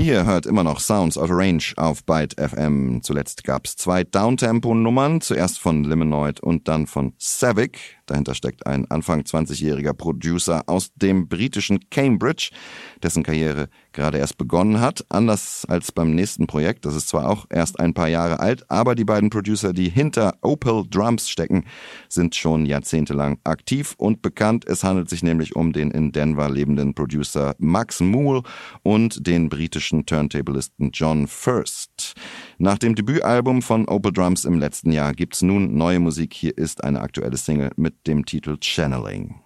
Ihr hört immer noch Sounds Out of Range auf Byte FM. Zuletzt gab's 2 Downtempo-Nummern, zuerst von Liminoid und dann von Savick. Dahinter steckt ein Anfang 20-jähriger Producer aus dem britischen Cambridge, dessen Karriere gerade erst begonnen hat. Anders als beim nächsten Projekt, das ist zwar auch erst ein paar Jahre alt, aber die beiden Producer, die hinter Opal Drums stecken, sind schon jahrzehntelang aktiv und bekannt. Es handelt sich nämlich um den in Denver lebenden Producer Max Moole und den britischen Turntablisten John First. Nach dem Debütalbum von Opal Drums im letzten Jahr gibt's nun neue Musik. Hier ist eine aktuelle Single mit dem Titel Channeling.